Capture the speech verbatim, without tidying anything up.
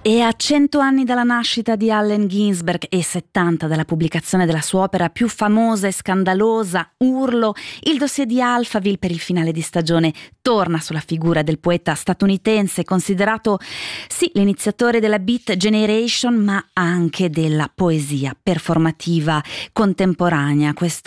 E a cento anni dalla nascita di Allen Ginsberg e settanta dalla pubblicazione della sua opera più famosa e scandalosa, Urlo, il dossier di Alphaville per il finale di stagione torna sulla figura del poeta statunitense, considerato sì l'iniziatore della Beat Generation, ma anche della poesia performativa contemporanea. Questo